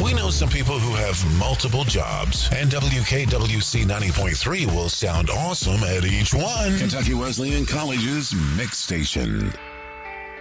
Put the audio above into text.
We know some people who have multiple jobs, and WKWC 90.3 will sound awesome at each one. Kentucky Wesleyan College's Mix Station.